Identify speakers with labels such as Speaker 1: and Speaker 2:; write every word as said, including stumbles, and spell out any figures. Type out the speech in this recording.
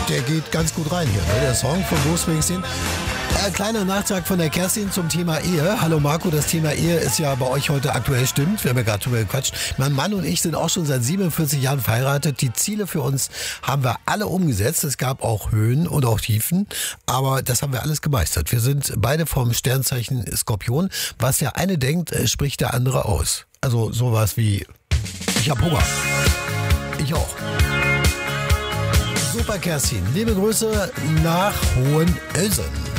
Speaker 1: Der geht ganz gut rein hier, ne? Der Song von Bruce Springsteen. Äh, kleiner Nachtrag von der Kerstin zum Thema Ehe. Hallo Marco, das Thema Ehe ist ja bei euch heute aktuell, stimmt. Wir haben ja gerade drüber gequatscht. Mein Mann und ich sind auch schon seit siebenundvierzig Jahren verheiratet. Die Ziele für uns haben wir alle umgesetzt. Es gab auch Höhen und auch Tiefen, aber das haben wir alles gemeistert. Wir sind beide vom Sternzeichen Skorpion. Was der eine denkt, spricht der andere aus. Also sowas wie, ich hab Hunger. Ich auch. Super, Kerstin. Liebe Grüße nach Hohenösen.